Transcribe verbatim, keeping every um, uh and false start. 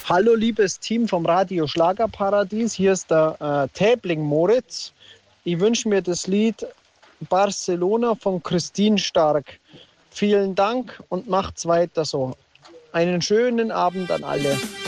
Hallo liebes Team vom Radio Schlagerparadies, hier ist der äh, Täbling Moritz. Ich wünsche mir das Lied Barcelona von Christine Stark. Vielen Dank und macht's weiter so. Einen schönen Abend an alle.